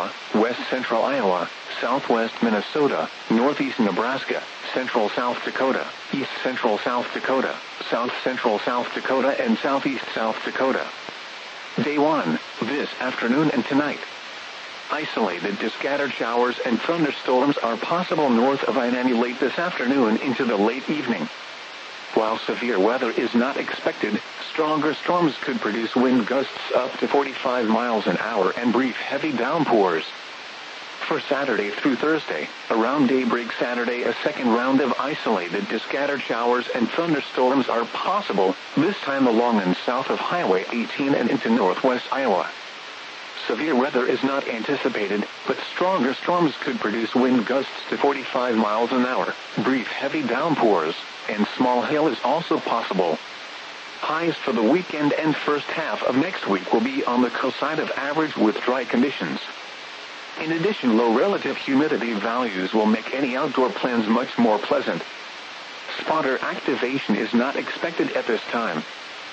Iowa, west central Iowa, southwest Minnesota, northeast Nebraska, central South Dakota, east central South Dakota, south central South Dakota, and southeast South Dakota. Day 1, this afternoon and tonight. Isolated to scattered showers and thunderstorms are possible north of I-90 late this afternoon into the late evening. While severe weather is not expected, stronger storms could produce wind gusts up to 45 miles an hour and brief heavy downpours. For Saturday through Thursday, around daybreak Saturday, a second round of isolated to scattered showers and thunderstorms are possible, this time along and south of Highway 18 and into northwest Iowa. Severe weather is not anticipated, but stronger storms could produce wind gusts to 45 miles an hour, brief heavy downpours, and small hail is also possible. Highs for the weekend and first half of next week will be on the coast side of average with dry conditions. In addition, low relative humidity values will make any outdoor plans much more pleasant. Spotter activation is not expected at this time.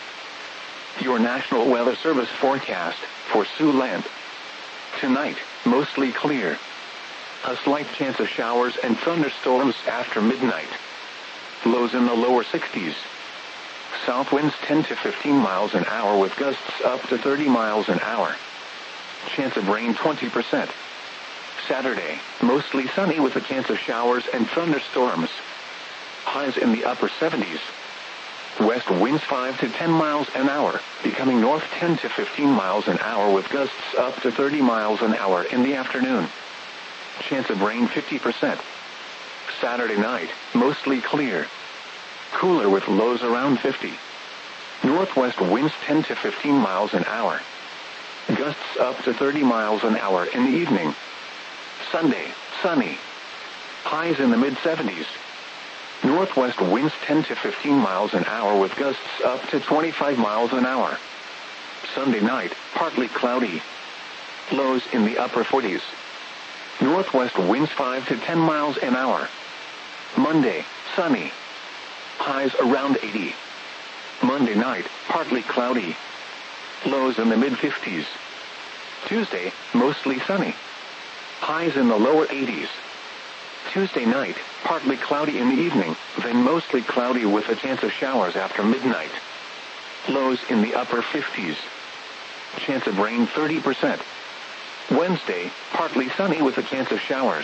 Your National Weather Service forecast for Siouxland. Tonight, mostly clear. A slight chance of showers and thunderstorms after midnight. Lows in the lower 60s. South winds 10 to 15 miles an hour with gusts up to 30 miles an hour. Chance of rain 20%. Saturday, mostly sunny with a chance of showers and thunderstorms. Highs in the upper 70s. West winds 5 to 10 miles an hour, becoming north 10 to 15 miles an hour with gusts up to 30 miles an hour in the afternoon. Chance of rain 50%. Saturday night, mostly clear. Cooler with lows around 50. Northwest winds 10 to 15 miles an hour. Gusts up to 30 miles an hour in the evening. Sunday, sunny. Highs in the mid-70s. Northwest winds 10 to 15 miles an hour with gusts up to 25 miles an hour. Sunday night, partly cloudy. Lows in the upper 40s. Northwest winds 5 to 10 miles an hour. Monday, sunny. Highs around 80. Monday night, partly cloudy. Lows in the mid-50s. Tuesday, mostly sunny. Highs in the lower 80s. Tuesday night, partly cloudy in the evening, then mostly cloudy with a chance of showers after midnight. Lows in the upper 50s. Chance of rain 30%. Wednesday, partly sunny with a chance of showers.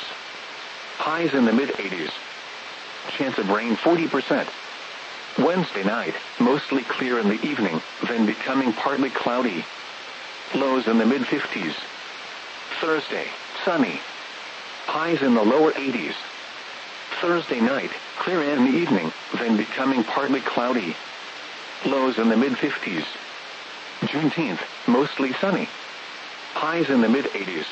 Highs in the mid-80s. Chance of rain 40%. Wednesday night, mostly clear in the evening, then becoming partly cloudy. Lows in the mid-50s. Thursday, sunny. Highs in the lower 80s. Thursday night, clear in the evening, then becoming partly cloudy. Lows in the mid-50s. Juneteenth, mostly sunny. Highs in the mid-80s.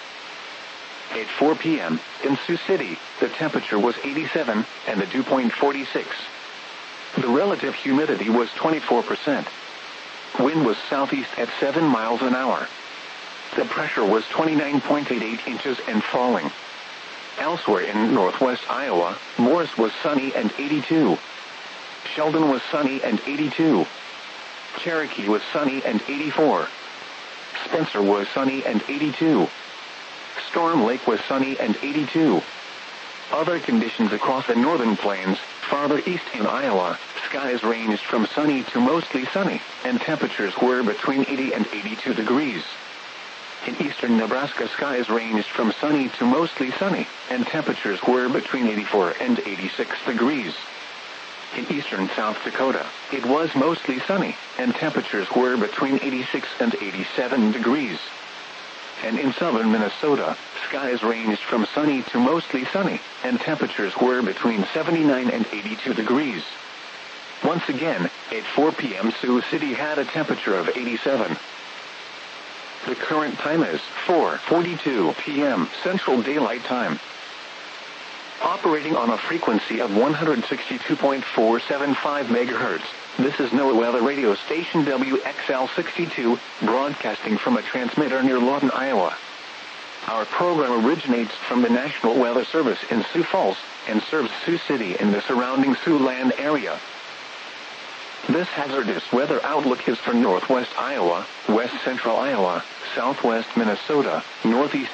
At 4 p.m., in Sioux City, the temperature was 87 and the dew point 46. The relative humidity was 24%. Wind was southeast at 7 miles an hour. The pressure was 29.88 inches and falling. Elsewhere in northwest Iowa, Morris was sunny and 82. Sheldon was sunny and 82. Cherokee was sunny and 84. Spencer was sunny and 82. Storm Lake was sunny and 82. Other conditions across the northern plains, farther east in Iowa, skies ranged from sunny to mostly sunny, and temperatures were between 80 and 82 degrees. In eastern Nebraska, skies ranged from sunny to mostly sunny, and temperatures were between 84 and 86 degrees. In eastern South Dakota, it was mostly sunny, and temperatures were between 86 and 87 degrees. And in southern Minnesota, skies ranged from sunny to mostly sunny, and temperatures were between 79 and 82 degrees. Once again, at 4 p.m. Sioux City had a temperature of 87. The current time is 4:42 p.m. Central Daylight Time. Operating on a frequency of 162.475 MHz, this is NOAA Weather Radio Station WXL62, broadcasting from a transmitter near Lawton, Iowa. Our program originates from the National Weather Service in Sioux Falls and serves Sioux City and the surrounding Siouxland area. This hazardous weather outlook is for northwest Iowa, west central Iowa, southwest Minnesota, northeast